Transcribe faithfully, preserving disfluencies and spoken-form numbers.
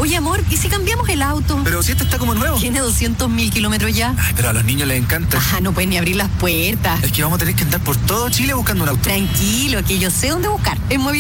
Oye, amor, ¿y si cambiamos el auto? Pero si este está como nuevo. Tiene doscientos mil kilómetros ya. Ay, pero a los niños les encanta. Ah, no pueden ni abrir las puertas. Es que vamos a tener que andar por todo Chile buscando un auto. Tranquilo, que yo sé dónde buscar. En Movistar